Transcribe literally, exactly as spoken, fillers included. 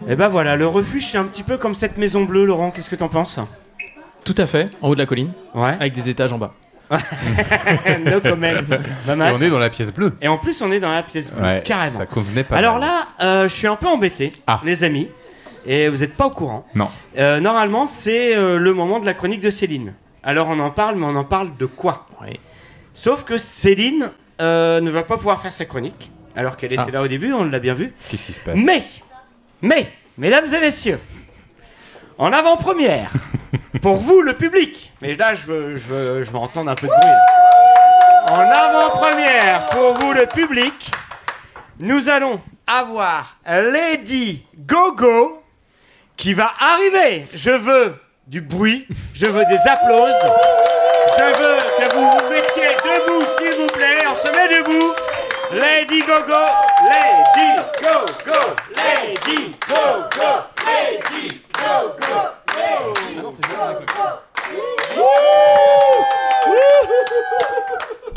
Et ben voilà, le refuge c'est un petit peu comme cette maison bleue, Laurent, qu'est-ce que t'en penses? Tout à fait, en haut de la colline, Ouais. avec des étages en bas. No comment. Et on est dans la pièce bleue. Et en plus on est dans la pièce bleue, Ouais, carrément. ça convenait pas. Alors mal. là, euh, je suis un peu embêté, Ah. les amis, et vous n'êtes pas au courant. Non. Euh, normalement, c'est euh, le moment de la chronique de Céline. Alors on en parle, mais on en parle de quoi? Oui. Sauf que Céline euh, ne va pas pouvoir faire sa chronique, alors qu'elle était Ah. là au début, on l'a bien vu. Qu'est-ce qui se passe? Mais, mais, mesdames et messieurs, en avant-première, pour vous, le public, mais là, je veux, je veux, je veux entendre un peu de bruit. Là. En avant-première, pour vous, le public, nous allons avoir Lady Gogo qui va arriver. Je veux du bruit, je veux des applaudissements. Je veux que vous vous mettiez debout, s'il vous plaît. On se met debout. Lady Gogo, Lady Gogo.